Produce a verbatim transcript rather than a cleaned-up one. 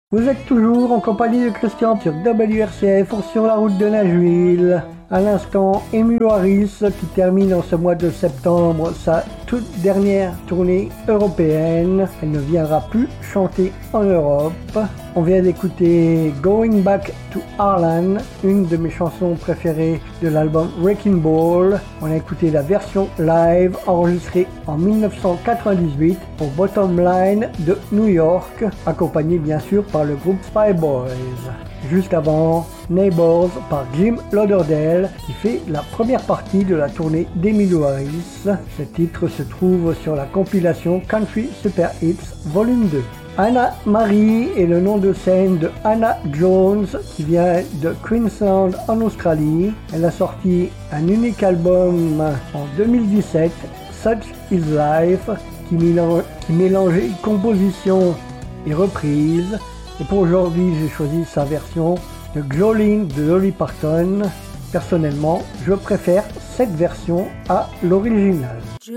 Vous êtes toujours en compagnie de Christian sur W R C F sur la route de Nashville. À l'instant, Emmylou Harris qui termine en ce mois de septembre sa toute dernière tournée européenne. Elle ne viendra plus chanter en Europe. On vient d'écouter Going Back to Harlan, une de mes chansons préférées de l'album Wrecking Ball. On a écouté la version live enregistrée en dix-neuf cent quatre-vingt-dix-huit au Bottom Line de New York, accompagnée bien sûr par le groupe Spyboys. Juste avant, Neighbors par Jim Lauderdale qui fait la première partie de la tournée d'Emmylou Harris. Ce titre se trouve sur la compilation Country Super Hits Volume deux. Anna Marie est le nom de scène de Hannah Jones qui vient de Queensland en Australie. Elle a sorti un unique album en deux mille dix-sept, Such Is Life, qui mélange, qui mélangeait composition et reprise. Et pour aujourd'hui, j'ai choisi sa version de Jolene de Dolly Parton. Personnellement, je préfère cette version à l'original.